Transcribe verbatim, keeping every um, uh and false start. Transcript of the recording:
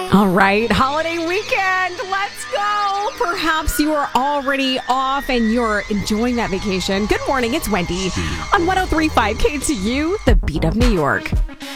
All right, holiday weekend, let's go. Perhaps you are already off and you're enjoying that vacation. Good morning, it's Wendy on one oh three point five K T U, the beat of New York.